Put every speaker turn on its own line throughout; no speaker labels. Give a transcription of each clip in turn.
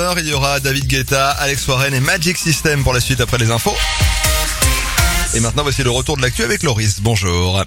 19h, il y aura David Guetta, Alex Warren et Magic System pour la suite après les infos. Et maintenant, voici le retour de l'actu avec Loris. Bonjour.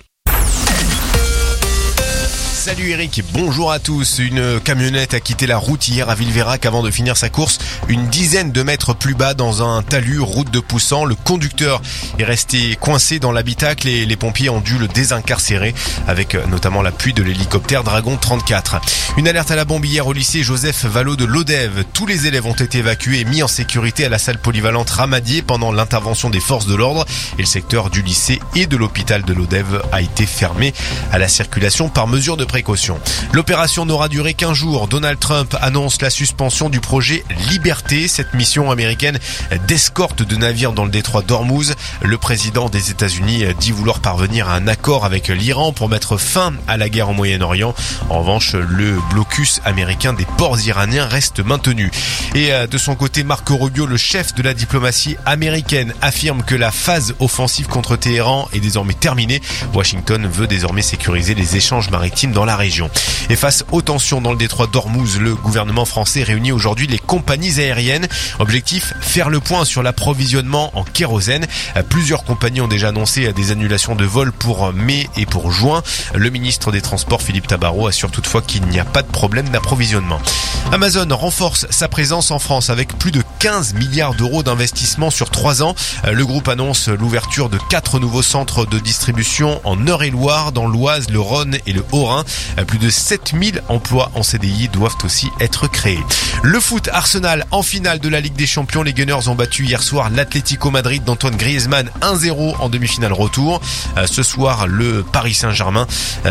Salut Eric, bonjour à tous. Une camionnette a quitté la route hier à Villeveyrac avant de finir sa course une dizaine de mètres plus bas dans un talus route de Poussan. Le conducteur est resté coincé dans l'habitacle et les pompiers ont dû le désincarcérer avec notamment l'appui de l'hélicoptère Dragon 34. Une alerte à la bombe hier au lycée Joseph Vallot de Lodève. Tous les élèves ont été évacués et mis en sécurité à la salle polyvalente Ramadier pendant l'intervention des forces de l'ordre et le secteur du lycée et de l'hôpital de Lodève a été fermé à la circulation par mesure de précaution. L'opération n'aura duré qu'un jour. Donald Trump annonce la suspension du projet Liberté, cette mission américaine d'escorte de navires dans le détroit d'Ormuz. Le président des États-Unis dit vouloir parvenir à un accord avec l'Iran pour mettre fin à la guerre au Moyen-Orient. En revanche, le blocus américain des ports iraniens reste maintenu. Et de son côté, Marco Rubio, le chef de la diplomatie américaine, affirme que la phase offensive contre Téhéran est désormais terminée. Washington veut désormais sécuriser les échanges maritimes dans la région. Et face aux tensions dans le détroit d'Ormuz, le gouvernement français réunit aujourd'hui les compagnies aériennes. Objectif, faire le point sur l'approvisionnement en kérosène. Plusieurs compagnies ont déjà annoncé des annulations de vols pour mai et pour juin. Le ministre des Transports, Philippe Tabarot, assure toutefois qu'il n'y a pas de problème d'approvisionnement. Amazon renforce sa présence en France avec plus de 15 milliards d'euros d'investissement sur 3 ans. Le groupe annonce l'ouverture de 4 nouveaux centres de distribution en Eure-et-Loire, dans l'Oise, le Rhône et le Haut-Rhin. Plus de 7000 emplois en CDI doivent aussi être créés. Le foot, Arsenal en finale de la Ligue des Champions. Les Gunners ont battu hier soir l'Atlético Madrid d'Antoine Griezmann 1-0 en demi-finale retour. Ce soir, le Paris Saint-Germain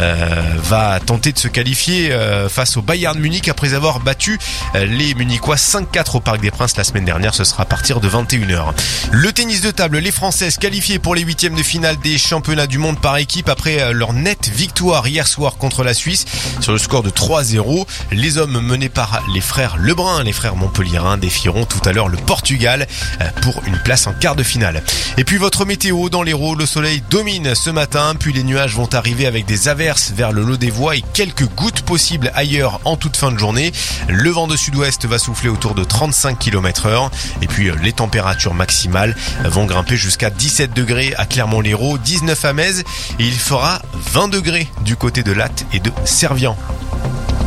va tenter de se qualifier face au Bayern Munich après avoir battu les Munichois 5-4 au Parc des Princes la semaine dernière. Ce sera à partir de 21h. Le tennis de table, les Françaises qualifiées pour les huitièmes de finale des championnats du monde par équipe après leur nette victoire hier soir contre la Suisse sur le score de 3-0. Les hommes menés par les frères Lebrun, les frères montpelliérains, défieront tout à l'heure le Portugal pour une place en quart de finale. Et puis votre météo dans l'Hérault, le soleil domine ce matin, puis les nuages vont arriver avec des averses vers le Lot-des-Voies et quelques gouttes possibles ailleurs en toute fin de journée. Le vent de sud-ouest va souffler autour de 35 km/h et puis les températures maximales vont grimper jusqu'à 17 degrés à Clermont-Lérault, 19 à Metz et il fera 20 degrés du côté de Latte et de Servian.